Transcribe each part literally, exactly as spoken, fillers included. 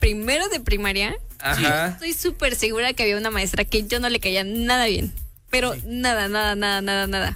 primero de primaria, Ajá. yo estoy súper segura que había una maestra que yo no le caía nada bien. Pero sí. nada, nada, nada, nada, nada.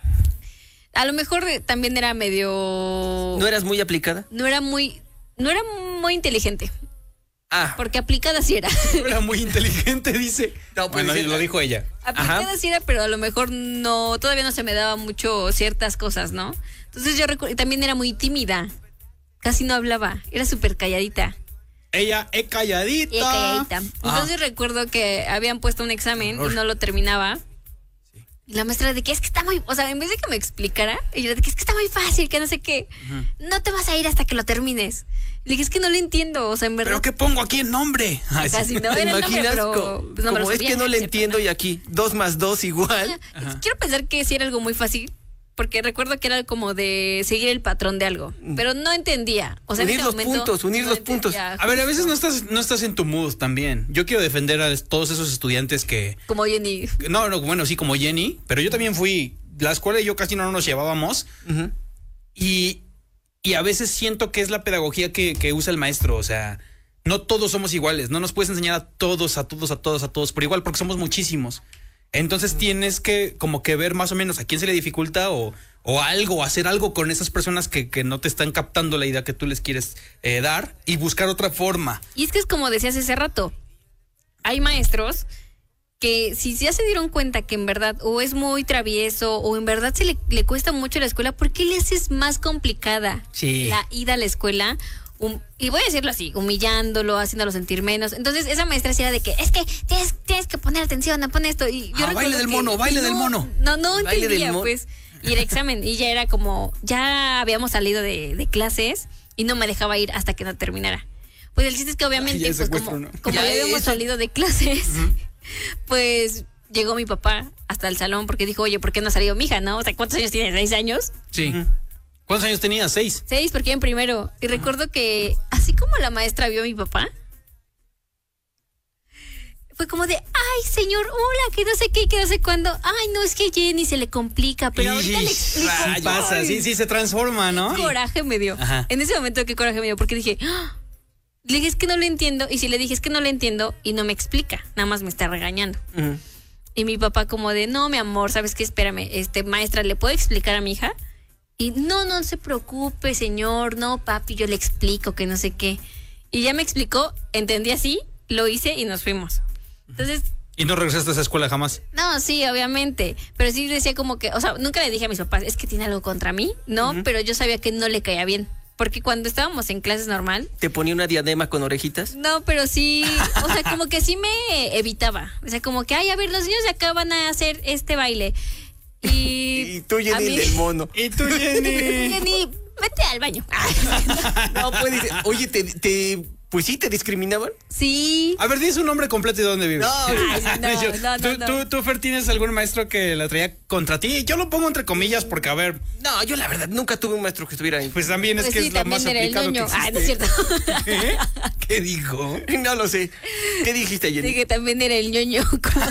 A lo mejor también era medio... ¿No eras muy aplicada? No era muy... No era muy inteligente. Ah. Porque aplicada sí era. No era muy inteligente, dice. No, pues bueno, sí, lo dijo ella. Aplicada Ajá. sí era, pero a lo mejor no... Todavía no se me daba mucho ciertas cosas, ¿no? Entonces yo recuerdo... También era muy tímida. Casi no hablaba. Era súper calladita. Ella es calladita. Ella calladita. Entonces Ajá. recuerdo que habían puesto un examen y no lo terminaba. Y la maestra de que es que está muy... O sea, en vez de que me explicara, ella de que es que está muy fácil, que no sé qué. Uh-huh. No te vas a ir hasta que lo termines. Le dije, es que no lo entiendo, o sea, en verdad... ¿Pero qué pongo aquí en nombre? Casi no ¿Te era el imaginas? nombre, pero, como pues no como me es que no le entiendo y aquí dos más dos igual. Ajá. Quiero pensar que sí era algo muy fácil, porque recuerdo que era como de seguir el patrón de algo, pero no entendía. O sea, unir en los momento, puntos, unir no los puntos. A ver, a veces no estás, no estás en tu mood también. Yo quiero defender a todos esos estudiantes que... Como Jenny. No, no, bueno, sí, como Jenny, pero yo también fui... La escuela y yo casi no nos llevábamos. Uh-huh. Y, y a veces siento que es la pedagogía que, que usa el maestro. O sea, no todos somos iguales. No nos puedes enseñar a todos, a todos, a todos, a todos por igual, porque somos muchísimos. Entonces tienes que como que ver más o menos a quién se le dificulta o, o algo, hacer algo con esas personas que, que no te están captando la idea que tú les quieres eh, dar y buscar otra forma. Y es que es como decías hace rato. Hay maestros que si ya se dieron cuenta que en verdad o es muy travieso o en verdad se le, le cuesta mucho la escuela, ¿por qué le haces más complicada sí. la ida a la escuela? Um, y voy a decirlo así, humillándolo, haciéndolo sentir menos. Entonces esa maestra sí era de que es que tienes, tienes que poner atención, pon esto. Y yo ah, baile del que, mono, baile no, del mono. No, no baile entendía, pues. Y el examen, y ya era como, ya habíamos salido de, de clases y no me dejaba ir hasta que no terminara. Pues el chiste es que obviamente, Ay, pues como, ¿no? como ya ya habíamos eso. salido de clases, uh-huh. pues llegó mi papá hasta el salón porque dijo, oye, ¿por qué no ha salido mi hija, no? O sea, ¿cuántos años tiene? ¿Seis años? Sí. Uh-huh. ¿Cuántos años tenía? ¿Seis? Seis, porque iba en primero. Y uh-huh. recuerdo que, así como la maestra vio a mi papá, fue como de, ay, señor, hola, que no sé qué, que no sé cuándo. Ay, no, es que Jenny se le complica, pero ahorita le explico. Ay, pasa, sí, sí, se transforma, ¿no? Qué coraje me dio. Ajá. En ese momento, qué coraje me dio, porque dije, ¡ah! Le dije, es que no lo entiendo. Y si le dije, es que no lo entiendo, y no me explica, nada más me está regañando. Uh-huh. Y mi papá como de, no, mi amor, ¿sabes qué? Espérame, este, maestra, ¿le puedo explicar a mi hija? Y no, no se preocupe, señor, no, papi, yo le explico que no sé qué. Y ya me explicó, entendí así, lo hice y nos fuimos. Entonces... ¿Y no regresaste a esa escuela jamás? No, sí, obviamente, pero sí decía como que, o sea, nunca le dije a mis papás, es que tiene algo contra mí, ¿no? Uh-huh. Pero yo sabía que no le caía bien. Porque cuando estábamos en clases normal... ¿Te ponía una diadema con orejitas? No, pero sí, o sea, como que sí me evitaba. O sea, como que, ay, a ver, los niños de acá van a hacer este baile. Y, y tú, Jenny, mí... del mono. Y tú, Jenny. Jenny, vete al baño. No puedes. Oye, te, te, pues sí, ¿te discriminaban? Sí. A ver, di su nombre completo y dónde vives. No, Ay, no, Yo, no, no, ¿tú, no. tú, tú, Fer, tienes algún maestro que la traía contra ti? Yo lo pongo entre comillas porque, a ver... No, yo la verdad nunca tuve un maestro que estuviera ahí. Pues también es pues que sí, es lo más era aplicado el ñoño. que existe. Ah, no es cierto. ¿Qué? ¿Qué dijo? No lo sé. ¿Qué dijiste, Jenny? Sí, que también era el ñoño.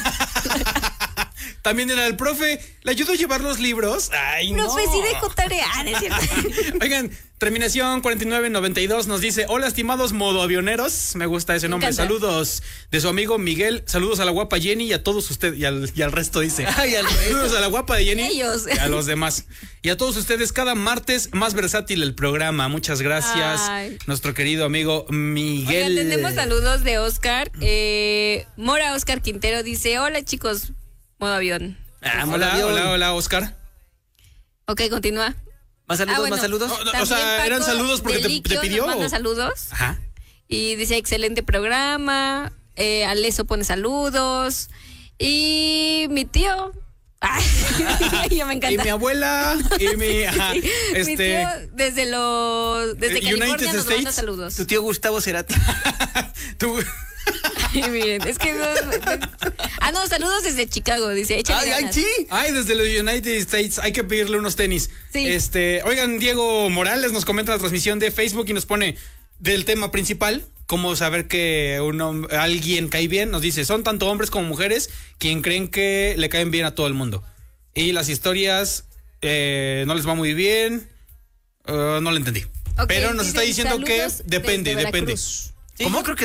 También era el profe. ¿Le ayudó a llevar los libros? Ay, profe, no. Profe, sí dejo tarea. Ah, no es cierto. Oigan, terminación cuarenta y nueve noventa y dos nos dice, hola, estimados modoavioneros. Me gusta ese nombre. Saludos de su amigo Miguel. Saludos a la guapa Jenny y a todos ustedes. Y al, y al resto dice. Ay, al Saludos a la guapa de Jenny. Ellos. Y a los demás. Y a todos ustedes, cada martes más versátil el programa. Muchas gracias. Ay. Nuestro querido amigo Miguel. Oigan, tenemos saludos de Oscar. Eh, Mora Oscar Quintero dice, hola chicos, modo avión. Ah, hola, avión. hola, hola, Oscar. Ok, continúa. ¿Más saludos, ah, bueno, más saludos? O, o sea, Paco ¿eran saludos porque te, te pidió? Nos manda saludos. Ajá. Y dice, excelente programa. Eh, Aleso pone saludos. Y mi tío... Ay, yo me encanta. Y mi abuela y mi, ajá, sí, este, mi tío desde los desde California United nos States. manda saludos. Tu tío Gustavo Cerati. Tú... Ay, miren, es que no, ah no, saludos desde Chicago, dice. Ay, ay, sí. Ay, desde los United States, hay que pedirle unos tenis. Sí. Este, oigan, Diego Morales nos comenta la transmisión de Facebook y nos pone del tema principal, cómo saber que un, alguien cae bien. Nos dice, son tanto hombres como mujeres quien creen que le caen bien a todo el mundo. Y las historias eh, no les va muy bien. Uh, no lo entendí. Okay, pero nos está diciendo que depende, depende. Sí, ¿cómo? Yo creo que